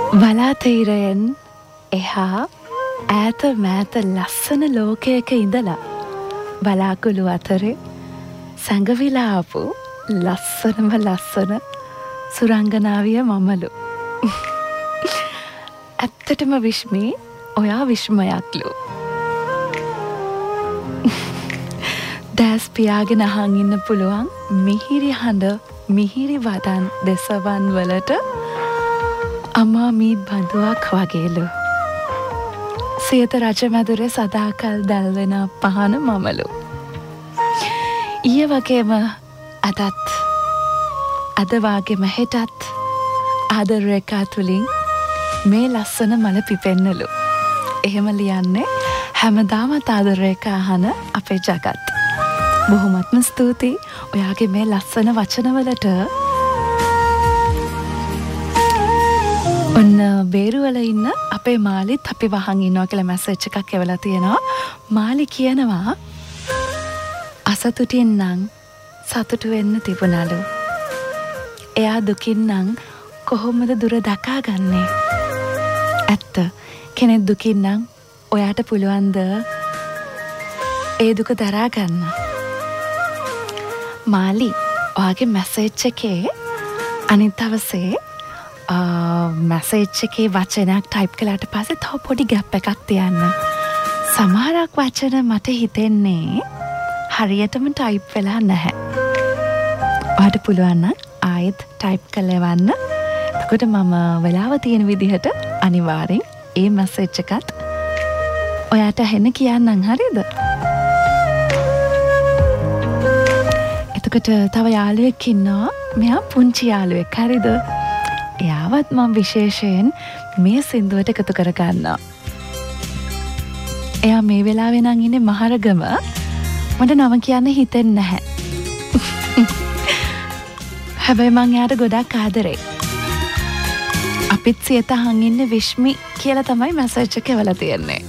වලාතීරයෙන් එහා ඈත මෑත ලස්සන ලෝකයක ඉඳලා බලාකුළු අතරේ සැඟවිලා ආපු ලස්සනම ලස්සන සුරංගනාවිය මමලු. ඇත්තටම විශ්මී ඔයා විශ්මයක්ලු. දැස් පියාගෙන අහන් ඉන්න පුළුවන් මිහිරි හඬ මිහිරි වදන් දෙසවන් වලට අමා මීත් බඳුවක් වගේලු. සියත රජමැදුරේ සදාකල් දැල්වෙන පහන මමලු. ඊය වගේම අද වාගේම හෙටත් ආදර රේඛා තුලින් මේ ලස්සන මල පිපෙන්නලු. එහෙම ලියන්නේ හැමදාමත් ආදර රේඛා අහන අපේ ජගත්. බොහොමත්ම ස්තුතියි ඔයාගේ මේ ලස්සන වචනවලට. ඔන්න බේරුවල ඉන්න අපේ මාලිත් අපි වහන් ඉන්නවා කියලා මැසේජ් එකක් එවලා තියෙනවා. මාලි කියනවා අසතුටින් නම් සතුටු වෙන්න තිබුණලු. එයා දුකින් නම් කොහොමද දුර දකාගන්නේ? ඇත්ත කෙනෙක් දුකින් නම් ඔයාට පුළුවන්ද ඒ දුක දරා ගන්න? මාලි ඔයාගේ මැසේජ් එකේ අනිත් අවසේ මැසේජ් එකේ වචනයක් ටයිප් කළාට පස්සේ තව පොඩි ගැප් එකක් තියන්න. සමහරක් වචන මට හිතෙන්නේ හරියටම ටයිප් වෙලා නැහැ. ඔයාට පුළුවන් නම් ආයෙත් ටයිප් කරලා එවන්න. එතකොට මම වෙලාව තියෙන විදිහට අනිවාර්යෙන් ඒ මැසේජ් එකත් ඔයාට හෙන්න කියන්නම්. හරිද? එතකොට තව යාළුවෙක් ඉන්නවා. මෙයා පුංචි යාළුවෙක්. හරිද? එයාවත් මම විශේෂයෙන් මේ සින්දුවට එකතු කර ගන්නවා. එයා මේ වෙලාවේ නම් ඉන්නේ මහරගම. මට නම කියන්න හිතෙන්නේ නැහැ. හැබැයි මං එයාට ගොඩක් ආදරේ. අපිත් සියත අහන් ඉන්නේ විශ්මි කියලා තමයි මැසේජ් එක එවලා තියෙන්නේ.